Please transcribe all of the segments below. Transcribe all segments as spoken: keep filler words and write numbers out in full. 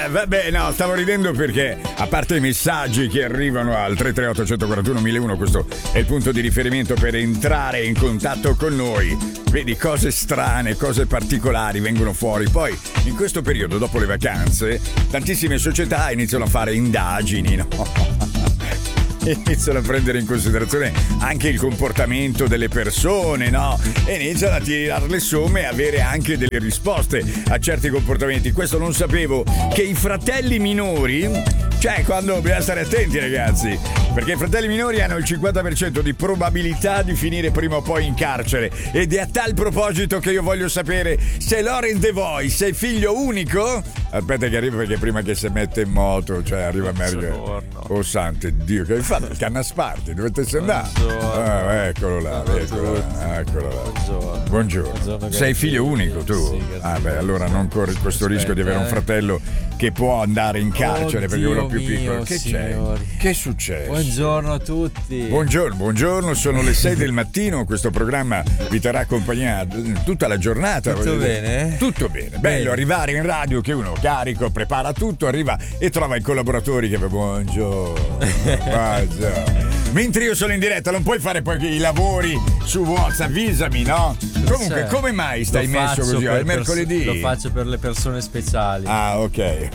Eh, vabbè, no, stavo ridendo perché, a parte i messaggi che arrivano al tre tre otto quattro uno mille uno, questo è il punto di riferimento per entrare in contatto con noi. Vedi, cose strane, cose particolari vengono fuori. Poi, in questo periodo, dopo le vacanze, tantissime società iniziano a fare indagini, no? Iniziano a prendere in considerazione anche il comportamento delle persone, no? E iniziano a tirare le somme e avere anche delle risposte a certi comportamenti. Questo non sapevo, che i fratelli minori, cioè quando bisogna stare attenti, ragazzi, perché i fratelli minori hanno il cinquanta per cento di probabilità di finire prima o poi in carcere. Ed è a tal proposito che io voglio sapere se Loren The Voice è figlio unico. Aspetta che arriva, perché prima che si mette in moto, cioè arriva America. Oh santo Dio, che hai fatto? Canna Sparti, dove te sei andato? Ah, eccolo là, eccolo là, eccolo là. Buongiorno. Buongiorno. Buongiorno. Sei figlio unico tu? Sì, ah beh, allora non corri questo rischio di avere un fratello che può andare in carcere, oh, perché è uno più piccolo. Che signori. C'è? Che è successo? Buongiorno a tutti. Buongiorno, buongiorno, sono le sei del mattino, questo programma vi terrà compagnia tutta la giornata. Tutto bene? Tutto bene. Bello arrivare in radio che uno carico, prepara tutto, arriva e trova i collaboratori che buongiorno. Mentre io sono in diretta non puoi fare poi i lavori su WhatsApp, avvisami, no? Comunque, cioè, come mai stai messo così? È mercoledì? Lo faccio per le persone speciali. Ah, ok.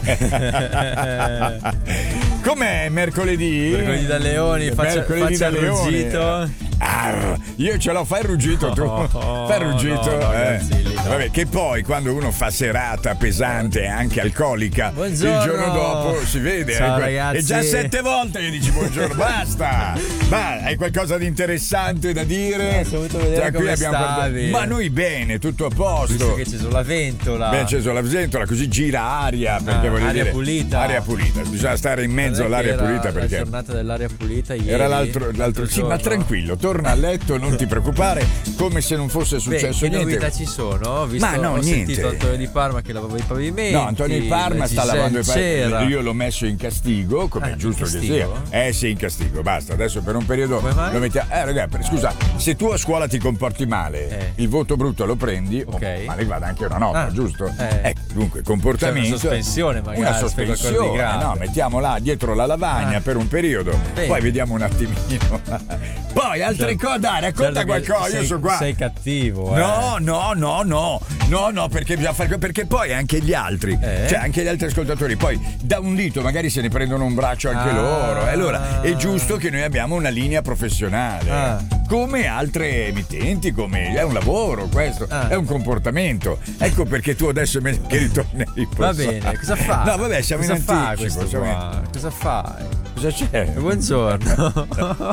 Com'è mercoledì? Mercoledì da Leoni, faccia, mercoledì faccia da il ruggito. Ah, io ce l'ho, fai il ruggito tu. Oh, oh, fai il ruggito. No, no, eh. Gazzilli, no. Vabbè, che poi quando uno fa serata pesante e anche alcolica, buongiorno. Il giorno dopo si vede. Ciao, eh, ragazzi. E già sette volte gli dici buongiorno, basta. Ma hai qualcosa di interessante da dire? Eh, sono venuto a vedere cioè, come abbiamo stavi. Guardato... Ma noi bene, tutto a posto. Visto che c'è acceso la ventola. Abbiamo acceso la ventola, così gira aria, perché ah, voglio aria dire, pulita. Aria pulita, bisogna stare in mezzo all'aria pulita, perché la giornata dell'aria pulita ieri. Era l'altro, l'altro sì, ma tranquillo, torna a letto, non ti preoccupare, come se non fosse successo Beh, che niente. novità ci sono? Visto, ma no, ho niente. sentito Antonio Di Parma che lavava i pavimenti. No, Antonio Di Parma sta lavando i pavimenti. Io l'ho messo in castigo, come ah, è giusto che sia. Eh sì, in castigo, basta. Adesso per un periodo lo mettiamo. Eh ragazzi, scusa, se tu a scuola ti comporti male, eh. il voto brutto lo prendi, okay. male vada anche una nota, ah. giusto? Eh. Ecco, dunque, comportamento. C'è una sospensione magari. Una sospensione, no, mettiamo là dietro la lavagna ah. per un periodo, Beh. poi vediamo un attimino. Poi altre cose, dai, racconta certo qualcosa, sei, io sono qua. Sei cattivo, eh. No, no, no, no. No, no, perché bisogna fare, perché poi anche gli altri, eh? cioè anche gli altri ascoltatori, poi da un dito magari se ne prendono un braccio anche ah. loro. E allora è giusto che noi abbiamo una linea professionale. Ah. Come altre emittenti, come è un lavoro questo, ah. è un comportamento. Ecco perché tu adesso me che ritorni in Va bene, cosa fa? No, vabbè, siamo cosa in fa anticipo. Siamo in... Cosa fai? Cosa c'è? Buongiorno.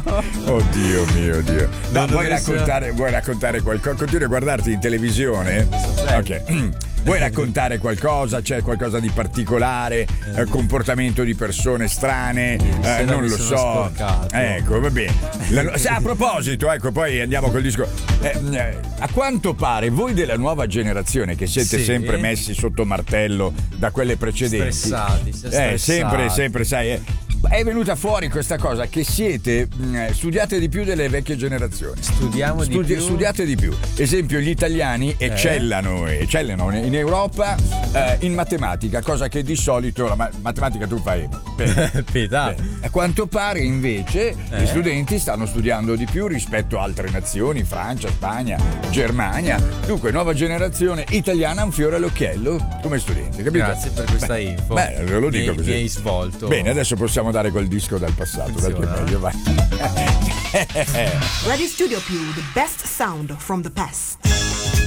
Oddio mio Dio. No, vuoi raccontare, vuoi raccontare qualcosa? Continui a guardarti in televisione? Ok. Vuoi raccontare qualcosa? C'è qualcosa di particolare? Eh, comportamento di persone strane? Eh, non lo so. Sporcato. Ecco, va bene. La, a proposito, ecco, poi andiamo col disco. Eh, a quanto pare voi della nuova generazione che siete sì. sempre messi sotto martello da quelle precedenti. Stressati, stressati. Eh, sempre, sempre, sai. Eh, è venuta fuori questa cosa che siete mh, studiate di più delle vecchie generazioni. Studiamo Studi- di più. Studiate di più. Esempio, gli italiani eh? eccellano, eccellano in Europa eh, in matematica, cosa che di solito la ma- matematica tu fai. Pietà. A quanto pare invece eh? gli studenti stanno studiando di più rispetto a altre nazioni, Francia, Spagna, Germania. Dunque, nuova generazione italiana, un fiore all'occhiello come studenti, capito? Grazie per questa beh, info. Beh, ve lo dico mi, così. Mi hai svolto. Bene, adesso possiamo dare quel disco dal passato, dai che meglio, vai. Radio Studio Più, the best sound from the past.